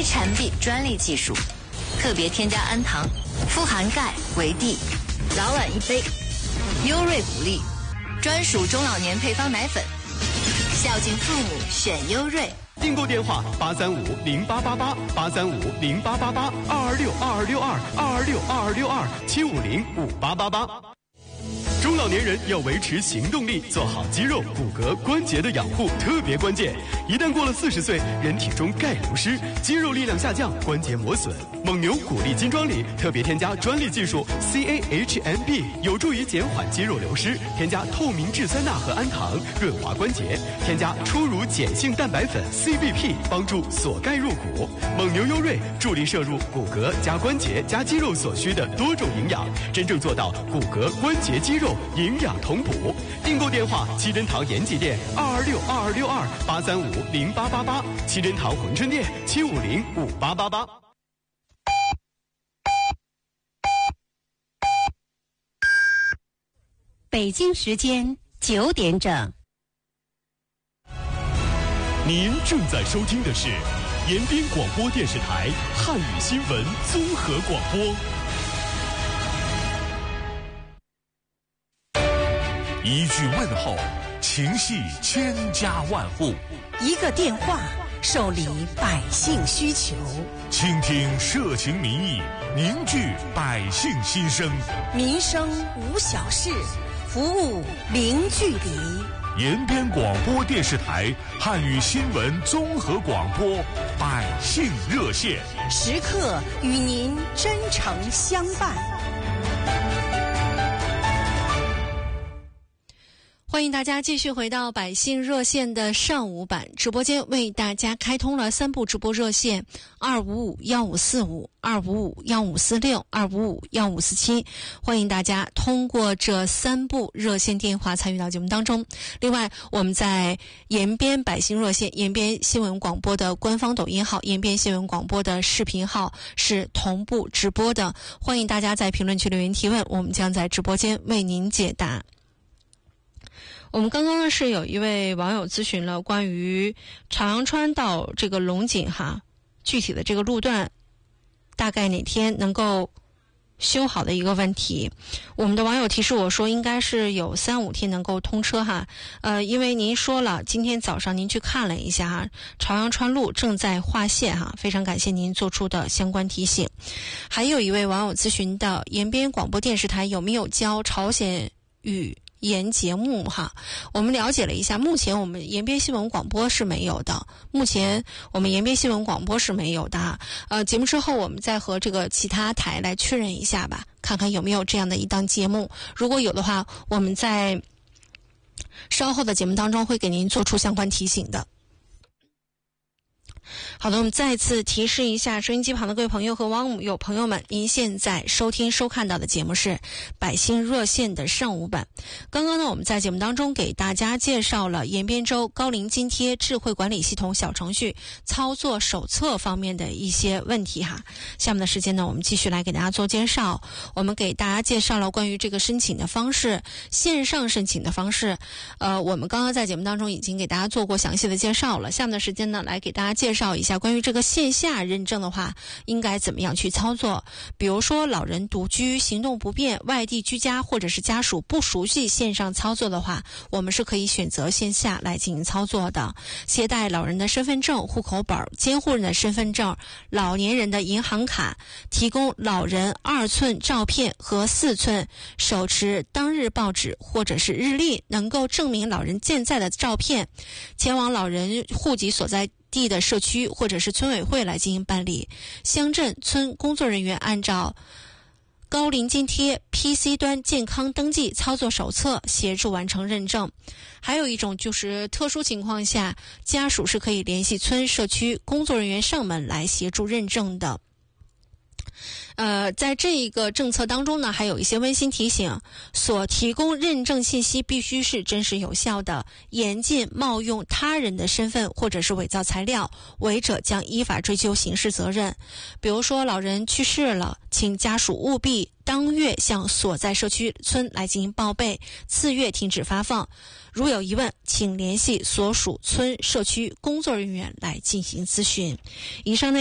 非产品专利技术，特别添加氨糖，富含钙、维 D， 早晚一杯。优瑞补力，专属中老年配方奶粉，孝敬父母选优瑞。 订购电话835-08888，835-08882262262，750-526888。中老年人要维持行动力，做好肌肉、骨骼、关节的养护特别关键。一旦过了40岁，人体中钙流失，肌肉力量下降，关节磨损。蒙牛骨力金装里特别添加专利技术 CAHMB， 有助于减缓肌肉流失。添加透明质酸钠和氨糖，润滑关节。添加初乳碱性蛋白粉 CBP， 帮助锁钙入骨。蒙牛优瑞助力摄入骨骼加关节加肌肉所需的多种营养，真正做到骨骼、关节、肌肉营养同补。订购电话：七珍堂延吉店2262262，835-0888，七珍堂珲春店750-5888。 北京时间9点整。 您正在收听的是延边广播电视台汉语新闻综合广播。一句问候，情系千家万户； 一个电话，受理百姓需求。 倾听社情民意，凝聚百姓心声。 民生无小事，服务零距离。 延边广播电视台汉语新闻综合广播百姓热线， 时刻与您真诚相伴。 欢迎大家继续回到百姓热线的上午版直播间，为大家开通了3部直播热线：255-1545、255-1546、255-1547。欢迎大家通过这3部热线电话参与到节目当中。另外，我们在延边百姓热线、延边新闻广播的官方抖音号、延边新闻广播的视频号是同步直播的。欢迎大家在评论区留言提问，我们将在直播间为您解答。我们刚刚呢是有一位网友咨询了关于朝阳川到这个龙井具体的这个路段大概哪天能够修好的一个问题。我们的网友提示我说应该是有3-5天能够通车因为您说了今天早上您去看了一下朝阳川路正在划线非常感谢您做出的相关提醒。还有一位网友咨询的延边广播电视台有没有教朝鲜语言节目我们了解了一下，目前我们延边新闻广播是没有的。节目之后我们再和这个其他台来确认一下吧，看看有没有这样的一档节目。如果有的话，我们在稍后的节目当中会给您做出相关提醒的。好的，我们再次提示一下收音机旁的各位朋友和网友朋友们，您现在收听收看到的节目是百姓热线的上午版。刚刚呢，我们在节目当中给大家介绍了延边州高龄津贴智慧管理系统小程序操作手册方面的一些问题下面的时间呢，我们继续来给大家做介绍。我们给大家介绍了关于这个申请的方式，线上申请的方式我们刚刚在节目当中已经给大家做过详细的介绍了。下面的时间呢，来给大家介绍一下关于这个线下认证的话应该怎么样去操作。比如说老人独居、行动不便、外地居家或者是家属不熟悉线上操作的话，我们是可以选择线下来进行操作的。携带老人的身份证、户口本、监护人的身份证、老年人的银行卡，提供老人2寸照片和4寸，手持当日报纸或者是日历能够证明老人健在的照片，前往老人户籍所在地的社区或者是村委会来进行办理。乡镇村工作人员按照高龄津贴 PC 端健康登记操作手册协助完成认证。还有一种就是特殊情况下，家属是可以联系村社区工作人员上门来协助认证的。在这一个政策当中呢，还有一些温馨提醒，所提供认证信息必须是真实有效的，严禁冒用他人的身份或者是伪造材料，违者将依法追究刑事责任。比如说老人去世了，请家属务必当月向所在社区村来进行报备，次月停止发放。如有疑问，请联系所属村社区工作人员来进行咨询。以上呢